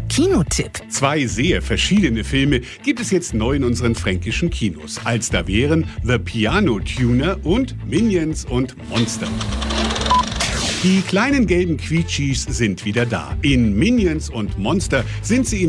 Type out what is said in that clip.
Kinotipp. 2 sehr verschiedene Filme gibt es jetzt neu in unseren fränkischen Kinos. Als da wären The Piano Tuner und Minions und Monster. Die kleinen gelben Quietschis sind wieder da. In Minions und Monster sind sie